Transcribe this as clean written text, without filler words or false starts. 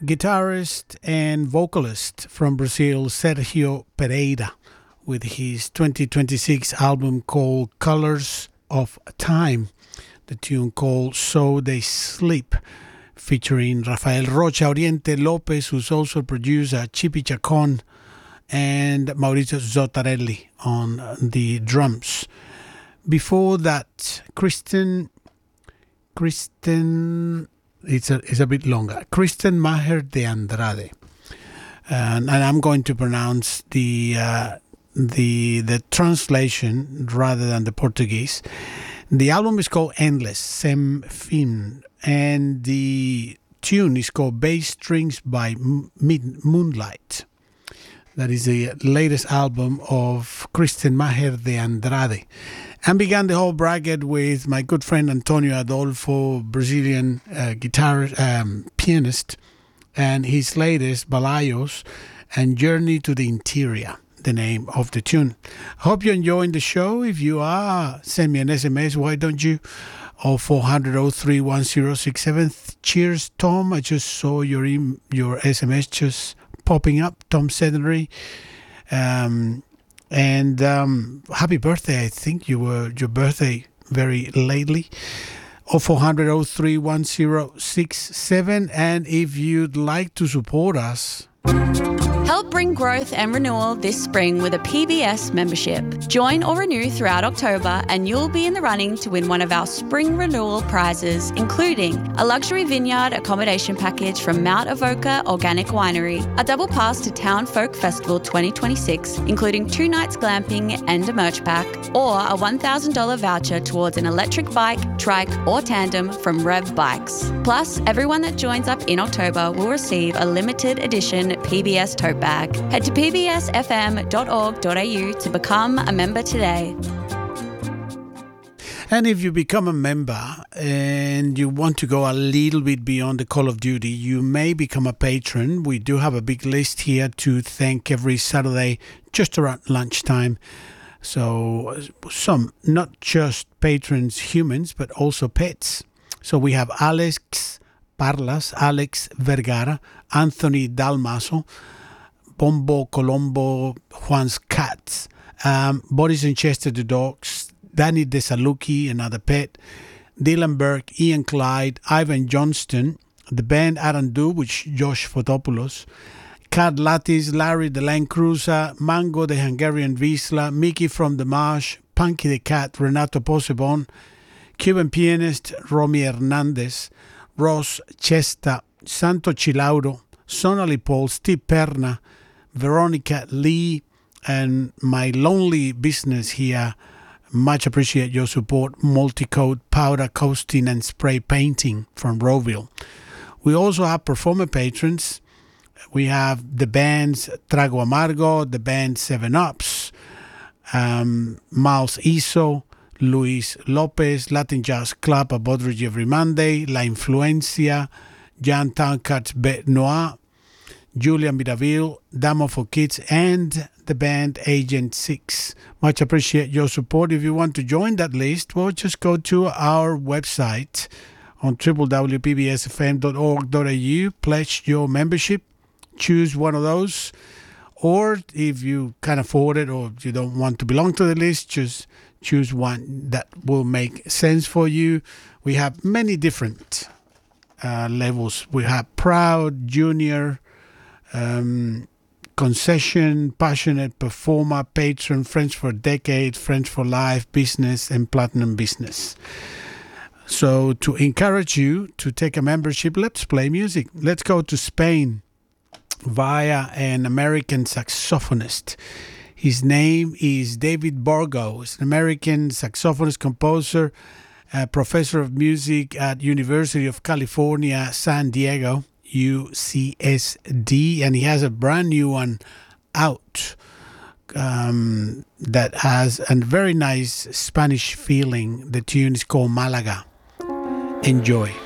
guitarist and vocalist from Brazil, Sergio Pereira, with his 2026 album called Colors of Time, the tune called So They Sleep, featuring Rafael Rocha, Oriente Lopez, who's also a producer, Chippy Chacon, and Maurizio Zottarelli on the drums. Before that, Kristen, it's a bit longer, Kristen Maher de Andrade. And I'm going to pronounce the translation rather than the Portuguese. The album is called Endless, Sem Fin, and the tune is called Bass Strings by Moonlight. That is the latest album of Kristen Maher de Andrade. And began the whole bracket with my good friend Antonio Adolfo, Brazilian pianist, and his latest, Balayos, and Journey to the Interior, the name of the tune. Hope you're enjoying the show. If you are, send me an SMS, why don't you? 0400 Cheers, Tom. I just saw your SMS just popping up, Tom Sedentary. And happy birthday. I think your birthday very lately. 0400 And if you'd like to support us, help bring growth and renewal this spring with a PBS membership. Join or renew throughout October and you'll be in the running to win one of our spring renewal prizes, including a luxury vineyard accommodation package from Mount Avoca Organic Winery, a double pass to Town Folk Festival 2026, including 2 nights glamping and a merch pack, or a $1,000 voucher towards an electric bike, trike or tandem from Rev Bikes. Plus, everyone that joins up in October will receive a limited edition PBS tote bag. Head to pbsfm.org.au to become a member today. And if you become a member and you want to go a little bit beyond the Call of Duty, you may become a patron. We do have a big list here to thank every Saturday just around lunchtime. So some, not just patrons, humans, but also pets. So we have Alex Parlas, Alex Vergara, Anthony Dalmaso, Bombo Colombo, Juan's Cats, Boris and Chester the Dogs, Danny Desaluki, another pet, Dylan Burke, Ian Clyde, Ivan Johnston, the band Arandu, which Josh Fotopoulos, Kat Lattis, Larry the Land Cruiser, Mango the Hungarian Wisla, Mickey from the Marsh, Punky the Cat, Renato Posebon, Cuban pianist Romy Hernandez, Ross Chesta, Santo Chilauro, Sonali Paul, Steve Perna, Veronica Lee, and my lonely business here. Much appreciate your support. Multicoat, powder coating and spray painting from Rowville. We also have performer patrons. We have the bands Trago Amargo, the band 7 Ups, Miles Iso, Luis Lopez, Latin Jazz Club at Bodridge every Monday, La Influencia, Jan Tankard's Bet Noir, Julian Miraville, Damo for Kids, and the band Agent 6. Much appreciate your support. If you want to join that list, well, just go to our website on www.pbsfm.org.au, pledge your membership, choose one of those, or if you can't afford it or you don't want to belong to the list, just choose one that will make sense for you. We have many different levels. We have Proud, Junior, Concession, Passionate, Performer, Patron, Friends for a Decade, Friends for Life, Business, and Platinum Business. So to encourage you to take a membership, let's play music. Let's go to Spain via an American saxophonist. His name is David Burgos, an American saxophonist, composer, professor of music at University of California, San Diego, UCSD, and he has a brand new one out that has a very nice Spanish feeling. The tune is called Malaga. Enjoy.